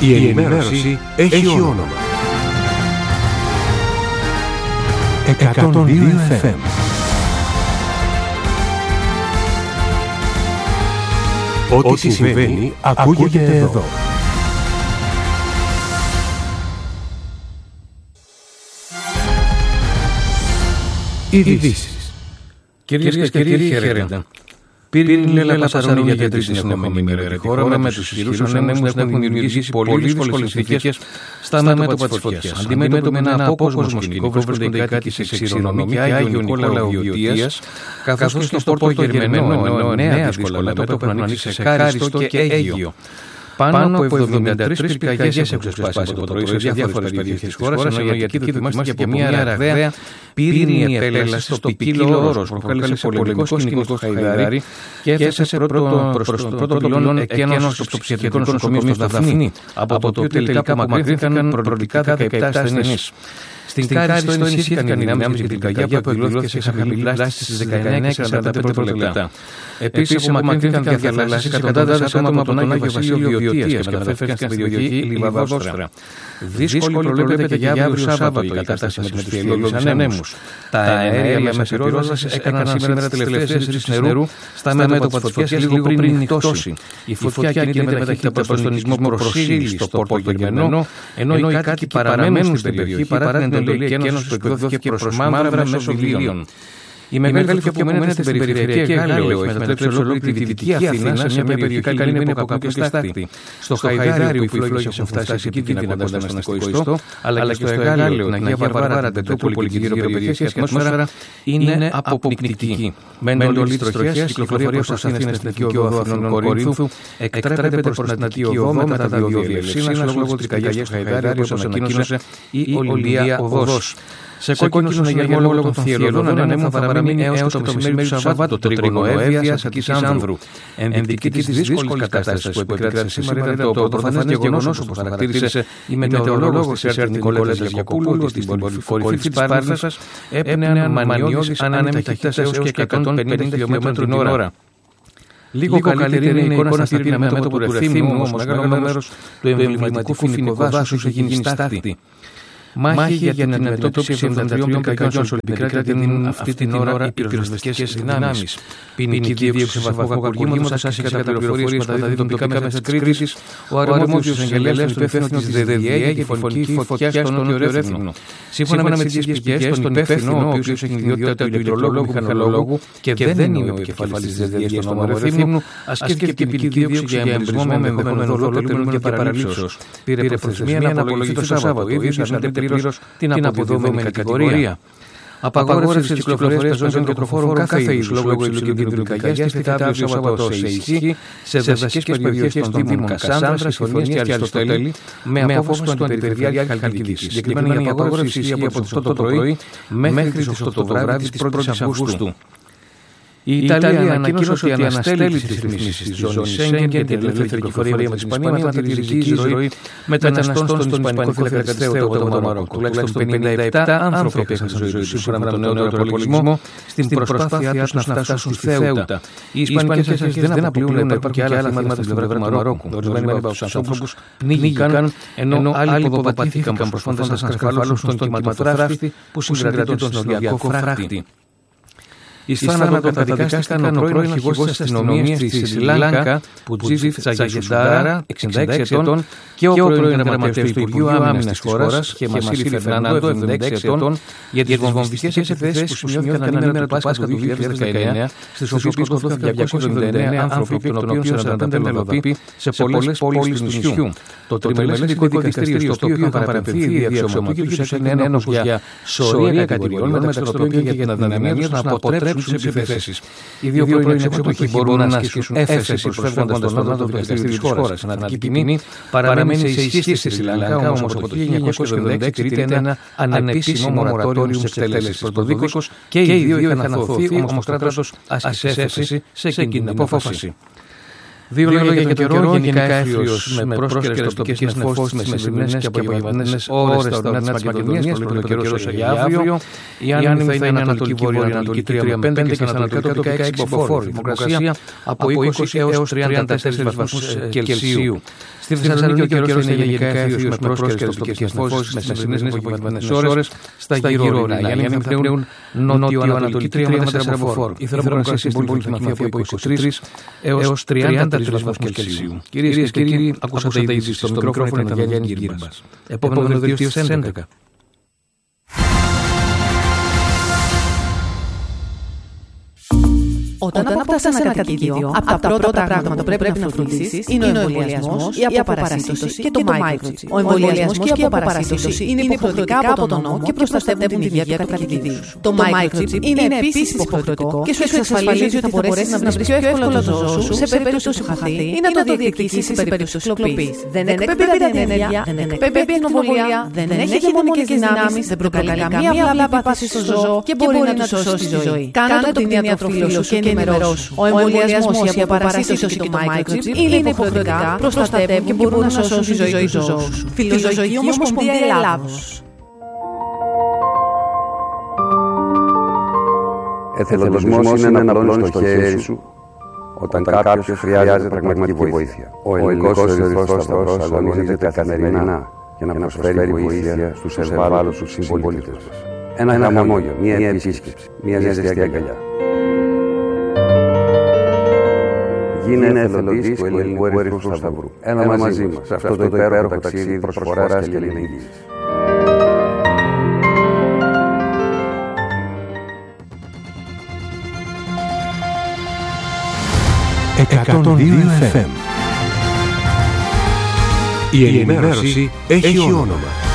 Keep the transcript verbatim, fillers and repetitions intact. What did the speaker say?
Η ενημέρωση έχει όνομα. εκατόν δύο εφ εμ. Ό,τι συμβαίνει ακούγεται εδώ. Ειδήσεις. Κυρίες και κύριοι, χαίρετε. Πύριν Λέλα Πασαρώνη για τρίτη συνεχόμενη ημέρα. Η χώρα με τους ισχυρούς ανέμους να έχουν δημιουργήσει πολύ δύσκολες συνθήκες στα μέτωπα της φωτιάς. Αντιμέτωποι με ένα απόκοσμο σκηνικό βρίσκονται οι κάτοικοι σε Ξηρονομή και Άγιο Νικόλαο Βιωτίας, καθώς και στο Πόρτο Γερμενό, ενώ νέα δύσκολα μέτωπα έχουν ανοίξει σε Κάριστο και Αίγιο. Πάνω από εβδομήντα τρεις πυρκαγιές έχουν ξεσπάσει από το πρωί σε διάφορες περιοχές της χώρας, ενώ η Αττική δοκιμάστηκε από μια ραγδαία πύρινη επέλαση στο ποικίλο όρος που προκάλεσε πολεμικό σκηνικό στο Χαϊδάρι και έθεσε προς τον πρώτο πυλόν εκένωση στο ψυχιατρικό νοσοκομείο στο Δαφνί, από το οποίο τελικά απομακρύνθηκαν προληπτικά δεκαεπτά ασθενείς. Στην Κάριστο ενισχύθηκαν οι δυνάμεις για την πυρκαγιά που εκδηλώθηκε σε χαμηλή βλάστηση στις δεκαεννιά και σαράντα πέντε λεπτά. Επίσης, απομακρύνθηκαν διαθαλάσσιες εκατοντάδες άτομα από τον Άγιο Βασίλειο Βιωτίας και μεταφέρθηκαν στην περιοχή Λιβαδόστρα. Δύσκολη προβλέπεται για αύριο Σάββατο η κατάσταση με τους φιλόλογους ανέμους. Τα αέρια μεσοπυρόσβεσης έκαναν σήμερα τις τελευταίες ρίσεις νερού στα μέτωπα της φωτιάς λίγο πριν νυχτώσει. Η φωτιά κινείται με ταχύτητα προς τον ιστμό Προσήλη στο Πόρτο Γερμενό, ενώ οι κάτοικοι παραμένουν στην περιοχή παρά την εντολή εκένωσης που εκδόθηκε προς Μαύρα μέσω βιλίων. Η μεγάλη φωτιά που μένεται στην περιφερειακή Εγάλεο έχει μετατρέψει ολόκληρη τη Δυτική Αθήνα σε μια περιοχή καλυμμένη από καπνό και στάχτη. Στο Χαϊδάριο που οι φλόγες έχουν φτάσει επικίνδυνα κοντά στον αστικό ιστό, αλλά και στο Εγάλεο, την Αγία Βαρβάρα, την Πετρούπολη και γύρω περιοχές, η ατμόσφαιρα είναι αποπνικτική. Με εντολή της τροχιάς, η κυκλοφορία προς Αθήνα στην Εθνική Οδό Αθηνών Κορίνθου εκτρέπεται προς την Αττική Οδό μετά τα διόδια Ελευσίνας λόγω της πυρκαγιάς στο Χαϊδάριο, όπως ανακοίνωσε η Ολυμπία Οδός. Σε κόκκινο συναγερμό λόγω των θηελωδών ανέμων θα παραμείνει έως το μεσημέρι του Σαββάτου το τρίγωνο Εύβοιας Αττικής Άνδρου. Ενδεικτική της δύσκολης κατάστασης που επικράτησε σήμερα ήταν το πρωτοφανές γεγονός, όπως χαρακτήρισε η μετεωρολόγος της ΕΡΤ Νικολέτα Γιακοπούλου, ότι στην κορυφή της Πάρνηθας έπνεαν μανιώδεις άνεμοι ταχύτητας έως και εκατόν πενήντα χιλιόμετρων την ώρα. Λίγο καλύτερη είναι η εικόνα στα πύρινα μέτωπα του Ρεθύμνου, όμως μεγάλο μέρος του εμβληματικού φοινικού δάσους έχει γίνει στάχτη. Μάχη για την αντιμετώπιση εβδομήντα τριών πυρκαγιών στο επικράτεια δίνουν αυτή την ώρα οι πυροσβεστικές δυνάμεις. Ποινική δίωξη σε βαθμό κακουργήματος, άσκηση κατά πληροφορίες μεταδίδουν τοπικά μέσα της Κρήτης, ο αρμόδιος εγγελέας του υπεύθυνου της ΔΔΕ για τη φωνική φωτιά στον Νότιο Ρέθυμνο. Σύμφωνα με τις ίδιες πηγές, τον υπεύθυνο, ο οποίος έχει την ιδιότητα του ηλεκτρολόγου μηχανολόγου και δεν είναι ο επικεφαλής της ΔΔΕ στον Νότιο Ρέθυμνο, ασκήθηκε και ποινική δίωξη για εμπρισμό με ενδεχόμενο δόλο τελούμενο και παραλήψεως. Πήρε προθεσμία να απολογηθεί το Σάββατο. Πλήρως την αποδεδομένη κατηγορία. Απαγόρευση της κυκλοφορίας πεζών και τροφόρων κάθε είδους λόγω υψηλού κινδύνου πυρκαγιάς στήθηται αύριο Σάββατο σε ισχύ σε δασικές περιοχές των Δήμων Κασάνδρας, Συμφωνίας και Αριστοτέλη με απόφαση του Αντιπεριφερειάρχη Χαλκιδικής. Συγκεκριμένα η απαγόρευση ισχύει από τις οκτώ το πρωί μέχρι τις οκτώ το βράδυ της πρώτης Αυγούστου. Η Ιταλία ανακοίνωσε ότι αναστέλει τις ρυθμίσεις της ζώνης Σέγγεν και την ελεύθερη κυκλοφορία με την Ισπανία μετά τη ριζική εισρωή μεταναστών στον Ισπανικό φυλακιστέο από το Μαρόκο. Τουλάχιστον πενήντα επτά άνθρωποι έχασαν τη ζωή τους σύμφωνα με τον νέο υπολογισμό στην προσπάθειά τους να φτάσουν στη Θέουτα. Οι Ισπανικές αρχές δεν απλούν να υπάρχουν και άλλα θύματα στην πλευρά του Μαρόκου. Ορισμένοι από τους ανθρώπους πνίγηκαν ενώ άλλοι υποβαθμίστηκαν προσπαθώντας να σκαρφαλώσουν στον κινηματογράφη που συγκρατεί τον συνοριακό φράχτη. Εις θάνατο καταδικάστηκαν ο πρώην αρχηγός της αστυνομίας της Σρι Λάνκα, Πουτζίφ Τσαγιασουντάρα, εξήντα έξι ετών, και ο πρώην γραμματέας του Υπουργείου Άμυνας της χώρας, Χεμασίλη Φερνάντο, εβδομήντα έξι ετών, για τις βομβιστικές επιθέσεις που σημειώθηκαν ανήμερα του Πάσχα του δύο χιλιάδες δεκαεννέα, στις οποίες σκοτώθηκαν διακόσιοι εβδομήντα εννέα άνθρωποι, εκ των οποίων σαράντα πέντε μελωδοί, σε πολλές πόλεις του νησιού. Το τριμελές ειδικό δικαστήριο, στο οποίο είχαν παραπεμφθεί οι διαξιωματούχοι τους, έκανε ένοχος για σωρία κατηγοριών, μεταξύ των οποίων και για την αδυναμία τους να αποτρέψουν τις επιθέσεις. Οι δύο πρώην αξιωματούχοι μπορούν να ασκήσουν έφεση προσφεύγοντας τον Ανώτατο Δικαστήριο της χώρας. Η θανατική ποινή παραμένει σε ισχύ στη Σρι Λάνκα, όμως από το χίλια εννιακόσια εβδομήντα έξι τηρείται ένα ανεπίσημο μορατόριο της εκτέλεσης. Πρωτοδίκως και οι δύο είχαν αθωωωθεί, όμως το κράτος άσκησε έφεση σε εκείνη την απόφαση. Δύο λόγια για τον καιρό, γενικά έφριος με πρόσκαιρες τοπικές νεφώσεις με μεσημερινές και απογευματινές ώρες στα ορεινά της Μακεδονίας, το καιρός για αύριο. Η άνεμη θα είναι ανατολική βόρειο-ανατολική τρία με πέντε και στα ανατολικά τοπικά έξι μποφόρ. Δημοκρασία από είκοσι έως τριάντα τέσσερις βαθμούς Κελσίου. Στη Θεσσαλονίκη ο καιρός είναι γενικά εύθυος με πρόσκαιρες τοπικές νεφώσεις, με μεσημβρινές απογευματινές ώρες. Στα γύρω-ορεινά οι άνεμοι θα πνέουν νότιο-ανατολική τρία με τέσσερα μποφόρ. Η θερμοκρασία στην πόλη θα αναφθεί από είκοσι τρεις έως τριάντα τρεις βαθμούς Κελσίου. Κυρίες και κύριοι, ακούσατε ήδη στο μικρόφωνο ήταν ο Γιάννης Γκύρμπας. Επόμενο δελτίο στις έντεκα. Όταν αποκτάς ένα κατοικίδιο, από τα πρώτα πράγματα που πρέπει να φροντίσεις είναι ο εμβολιασμός, η αποπαρασίτωση και το microchip. Ο εμβολιασμός και η αποπαρασίτωση είναι υποχρεωτικά από τον νόμο και προστατεύουν την υγεία του κατοικιδίου σου. Το microchip είναι επίσης υποχρεωτικό και σου εξασφαλίζει ότι θα μπορέσεις να βρεις πιο εύκολα το ζώο σου σε περίπτωση που χαθεί ή να το διεκδικήσεις σε περίπτωση κλοπής. Δεν εκπέμπει ραδιενέργεια, δεν εκπέμπει ακτινοβολία, δεν έχει αιμονικές δυνάμεις, δεν προκαλεί καμία βλάβη πάση στο ζώο και μπορεί να του σώσει τη ζωή. Κάνε το την ιατροφύλο σου και ενημερώσου. Ο εμβολιασμός, η αποπαρασίτωση και το microchip είναι υποχρεωτικά, προστατεύουν και μπορούν να σώσουν τη ζωή του ζώου σου. Φιλοζωική Ομοσπονδία Ελλάδος. Εθελοντισμός είναι να απλώνεις το χέρι σου όταν κάποιος χρειάζεται πραγματική βοήθεια. Ο Ελληνικός Ερυθρός Σταυρός αγωνίζεται καθημερινά για να προσφέρει βοήθεια στους ευάλωτους συμπολίτες μας. Ένα χαμόγελο, μία επίσκεψη, μία ζεστή αγκαλιά. Γίνε εθελοντής του Ελληνικού Ερυθρού Σταυρού. Έλα μαζί μας σε αυτό το υπέροχο ταξίδι προσφοράς και αλληλεγγύης. εκατόν δύο εφ εμ. Η ενημέρωση έχει όνομα.